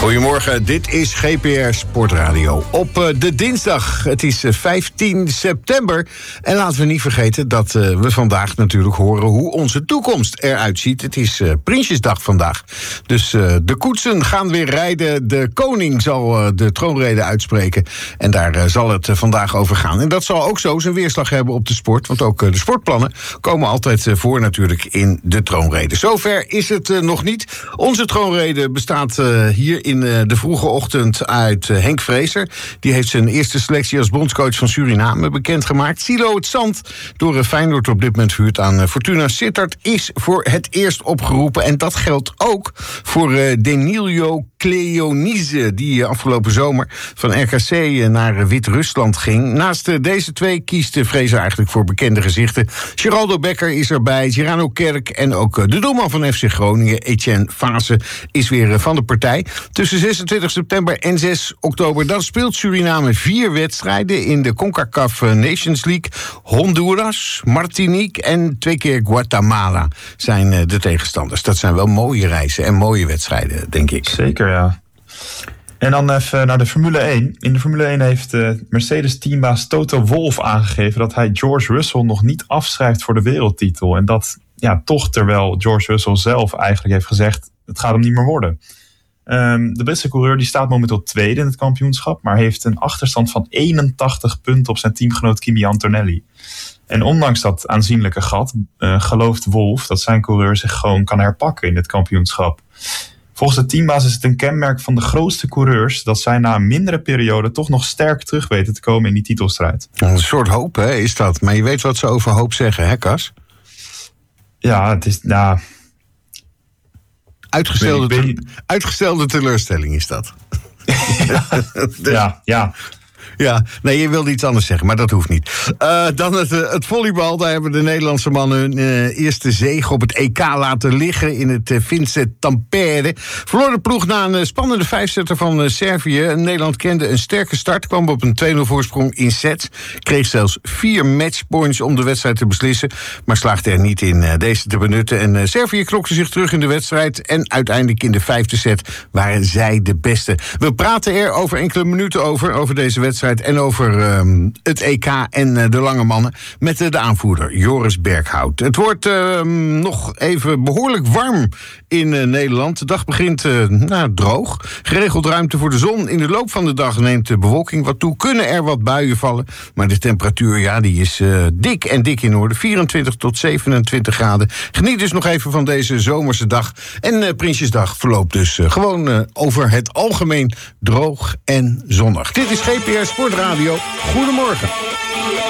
Goedemorgen, dit is GPR Sportradio. Op de dinsdag, het is 15 september. En laten we niet vergeten dat we vandaag natuurlijk horen hoe onze toekomst eruit ziet. Het is Prinsjesdag vandaag. Dus de koetsen gaan weer rijden. De koning zal de troonrede uitspreken. En daar zal het vandaag over gaan. En dat zal ook zo zijn weerslag hebben op de sport. Want ook de sportplannen komen altijd voor natuurlijk in de troonrede. Zover is het nog niet. Onze troonrede bestaat hier in de vroege ochtend uit Henk Vrezer. Die heeft zijn eerste selectie als bondscoach van Suriname bekendgemaakt. Silo het Zand, door Feyenoord op dit moment verhuurd aan Fortuna Sittard, is voor het eerst opgeroepen. En dat geldt ook voor Denilio Cleonise, die afgelopen zomer van RKC naar Wit-Rusland ging. Naast deze twee kiest Vrezer eigenlijk voor bekende gezichten. Geraldo Becker is erbij, Girano Kerk en ook de doelman van FC Groningen, Etienne Fase, is weer van de partij. Tussen 26 september en 6 oktober... dan speelt Suriname 4 wedstrijden in de CONCACAF Nations League. Honduras, Martinique en 2 keer Guatemala zijn de tegenstanders. Dat zijn wel mooie reizen en mooie wedstrijden, denk ik. Zeker, ja. En dan even naar de Formule 1. In de Formule 1 heeft Mercedes-teambaas Toto Wolff aangegeven dat hij George Russell nog niet afschrijft voor de wereldtitel. En dat toch terwijl George Russell zelf eigenlijk heeft gezegd, het gaat hem niet meer worden. De Britse coureur die staat momenteel tweede in het kampioenschap, maar heeft een achterstand van 81 punten op zijn teamgenoot Kimi Antonelli. En ondanks dat aanzienlijke gat gelooft Wolff dat zijn coureur zich gewoon kan herpakken in het kampioenschap. Volgens de teambaas is het een kenmerk van de grootste coureurs dat zij na een mindere periode toch nog sterk terug weten te komen in die titelstrijd. Een soort hoop, hè, is dat. Maar je weet wat ze over hoop zeggen, hè, Cas? Ja, het is... Uitgestelde teleurstelling is dat. Ja. Ja, nee, je wilde iets anders zeggen, maar dat hoeft niet. Dan het volleybal. Daar hebben de Nederlandse mannen hun eerste zege op het EK laten liggen in het Vincent Tampere. Verloor de ploeg na een spannende 5-setter van Servië. Nederland kende een sterke start, kwam op een 2-0 voorsprong in sets. Kreeg zelfs 4 matchpoints om de wedstrijd te beslissen, maar slaagde er niet in deze te benutten. En Servië klokte zich terug in de wedstrijd en uiteindelijk in de 5e set waren zij de beste. We praten er over enkele minuten over deze wedstrijd en over het EK en de lange mannen met de aanvoerder Joris Berghout. Het wordt nog even behoorlijk warm in Nederland. De dag begint droog. Geregeld ruimte voor de zon. In de loop van de dag neemt de bewolking wat toe. Kunnen er wat buien vallen. Maar de temperatuur die is dik en dik in orde. 24 tot 27 graden. Geniet dus nog even van deze zomerse dag. En Prinsjesdag verloopt dus gewoon over het algemeen droog en zonnig. Dit is GPR Sportradio. Goedemorgen.